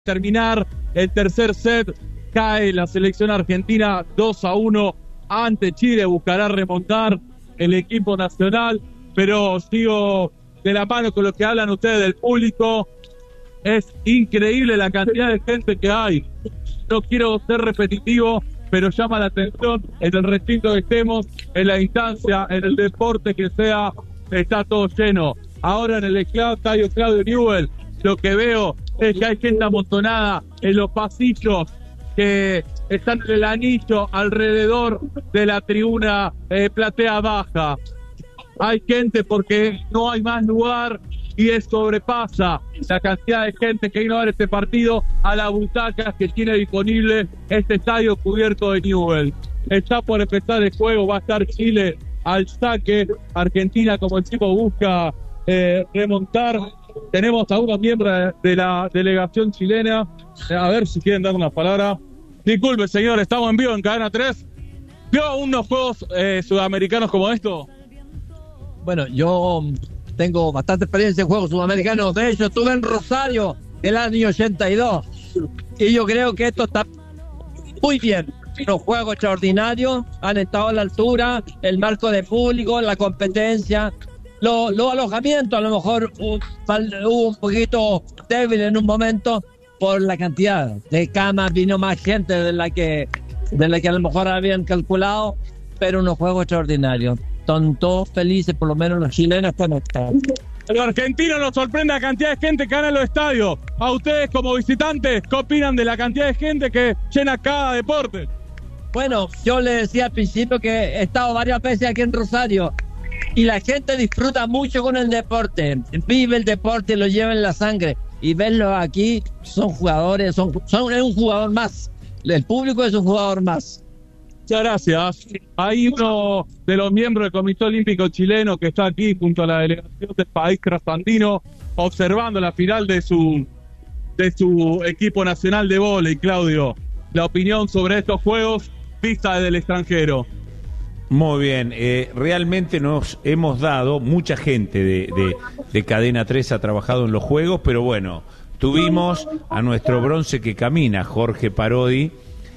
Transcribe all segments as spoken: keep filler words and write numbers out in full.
terminar el tercer set, cae la selección argentina dos a uno ante Chile. Buscará remontar el equipo nacional, pero sigo de la mano con lo que hablan ustedes del público. Es increíble la cantidad de gente que hay. No quiero ser repetitivo, pero llama la atención en el recinto que estemos, en la instancia, en el deporte que sea, está todo lleno. Ahora en el estadio Claudio Newell, lo que veo es que hay gente amontonada en los pasillos que están en el anillo alrededor de la tribuna eh, platea baja. Hay gente porque no hay más lugar y es sobrepasa la cantidad de gente que vino a ver este partido a las butacas que tiene disponible este estadio cubierto de Newell. Está por empezar el juego, va a estar Chile al saque, Argentina como equipo busca eh, remontar. Tenemos a unos miembros de la delegación chilena, a ver si quieren dar una palabra. Disculpe señor, estamos en vivo en Cadena tres. ¿Vio unos juegos eh, sudamericanos como esto? Bueno, yo tengo bastante experiencia en juegos sudamericanos. De hecho, estuve en Rosario el año ochenta y dos. Y yo creo que esto está muy bien. Los juegos extraordinarios han estado a la altura, el marco de público, la competencia, los, los alojamientos a lo mejor hubo, hubo un poquito débil en un momento por la cantidad de camas, vino más gente de la que, de la que a lo mejor habían calculado, pero unos juegos extraordinarios. Son todos felices, por lo menos los chilenos están acá. El argentino nos sorprende la cantidad de gente que gana en los estadios. A ustedes como visitantes, ¿qué opinan de la cantidad de gente que llena cada deporte? Bueno, yo le decía al principio que he estado varias veces aquí en Rosario y la gente disfruta mucho con el deporte, vive el deporte, lo lleva en la sangre, y verlo aquí, son jugadores, son, son es un jugador más, el público es un jugador más. Muchas gracias. Hay uno de los miembros del Comité Olímpico Chileno que está aquí junto a la delegación del país trasandino observando la final de su de su equipo nacional de vóley. Claudio, la opinión sobre estos juegos vista desde el extranjero. Muy bien, eh, realmente nos hemos dado, mucha gente de, de, de Cadena tres ha trabajado en los juegos, pero bueno, tuvimos a nuestro bronce que camina, Jorge Parodi,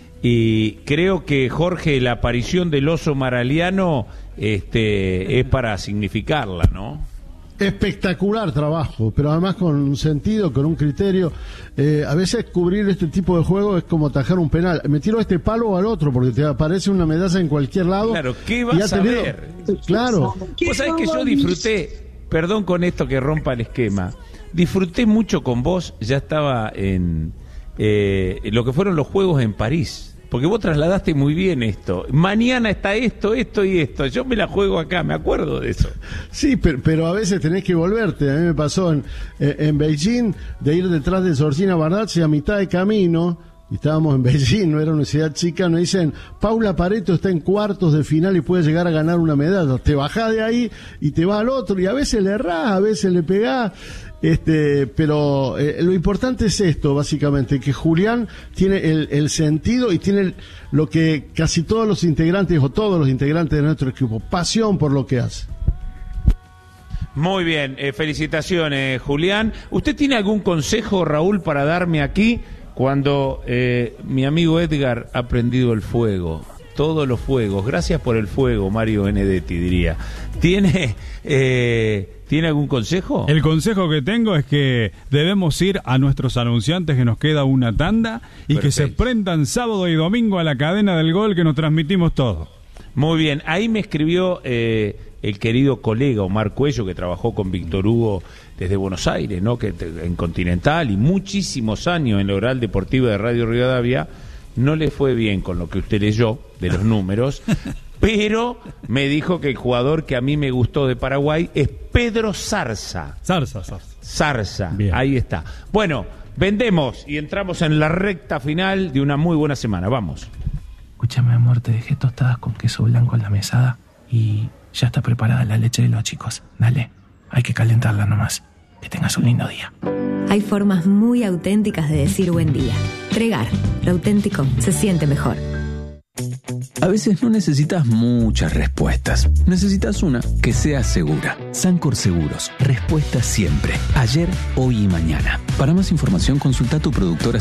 y creo que, Jorge, la aparición del oso maraliano este, es para significarla, ¿no? Espectacular trabajo, pero además con un sentido, con un criterio. Eh, a veces cubrir este tipo de juego es como atajar un penal. Me tiro a este palo o al otro, porque te aparece una medalla en cualquier lado. Claro, ¿qué vas a tenido... ver? Claro. Vos sabés que yo disfruté, perdón con esto que rompa el esquema, disfruté mucho con vos, ya estaba en eh, lo que fueron los Juegos en París. Porque vos trasladaste muy bien esto. Mañana está esto, esto y esto. Yo me la juego acá, me acuerdo de eso. Sí, pero, pero a veces tenés que volverte. A mí me pasó en, en Beijing de ir detrás de Georgina Bardazzi a mitad de camino. Y estábamos en Beijing, no era una ciudad chica. Nos dicen, Paula Pareto está en cuartos de final y puede llegar a ganar una medalla. Te bajás de ahí y te vas al otro. Y a veces le errás, a veces le pegás. Este, pero eh, lo importante es esto, básicamente, que Julián tiene el, el sentido y tiene el, lo que casi todos los integrantes o todos los integrantes de nuestro equipo, pasión por lo que hace. Muy bien, eh, felicitaciones, Julián. ¿Usted tiene algún consejo, Raúl, para darme aquí cuando eh, mi amigo Edgar ha prendido el fuego? Todos los fuegos. Gracias por el fuego, Mario Benedetti, diría. ¿Tiene... Eh, ¿Tiene algún consejo? El consejo que tengo es que debemos ir a nuestros anunciantes, que nos queda una tanda, y Perfecto. Que se prendan sábado y domingo a la cadena del gol que nos transmitimos todo. Muy bien, ahí me escribió eh, el querido colega Omar Cuello, que trabajó con Víctor Hugo desde Buenos Aires, ¿no? Que en Continental y muchísimos años en la Oral Deportiva de Radio Rivadavia. No le fue bien con lo que usted leyó de los números, pero me dijo que el jugador que a mí me gustó de Paraguay es Pedro Zarza. Zarza, Zarza. Zarza, bien. Ahí está. Bueno, vendemos y entramos en la recta final de una muy buena semana. Vamos. Escúchame, amor, te dejé tostadas con queso blanco en la mesada y ya está preparada la leche de los chicos. Dale, hay que calentarla nomás. Que tengas un lindo día. Hay formas muy auténticas de decir buen día. Tregar, lo auténtico se siente mejor. A veces no necesitas muchas respuestas. Necesitas una que sea segura. Sancor Seguros. Respuesta siempre. Ayer, hoy y mañana. Para más información, consulta a tu productora